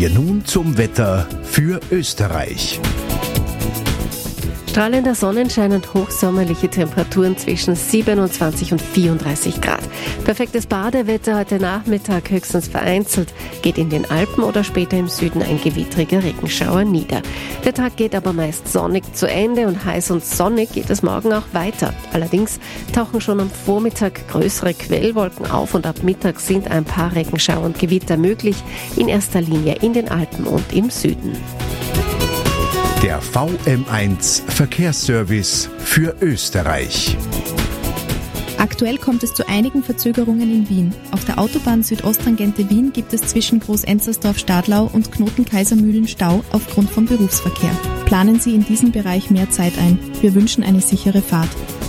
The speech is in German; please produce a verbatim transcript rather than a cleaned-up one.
wir nun zum Wetter für Österreich. Strahlender Sonnenschein und hochsommerliche Temperaturen zwischen siebenundzwanzig und vierunddreißig Grad. Perfektes Badewetter heute Nachmittag, höchstens vereinzelt, geht in den Alpen oder später im Süden ein gewittriger Regenschauer nieder. Der Tag geht aber meist sonnig zu Ende und heiß und sonnig geht es morgen auch weiter. Allerdings tauchen schon am Vormittag größere Quellwolken auf und ab Mittag sind ein paar Regenschauer und Gewitter möglich, in erster Linie in den Alpen und im Süden. Der V M eins Verkehrsservice für Österreich. Aktuell kommt es zu einigen Verzögerungen in Wien. Auf der Autobahn Südosttangente Wien gibt es zwischen Groß-Enzersdorf-Stadlau und Knoten-Kaisermühlen Stau aufgrund vom Berufsverkehr. Planen Sie in diesem Bereich mehr Zeit ein. Wir wünschen eine sichere Fahrt.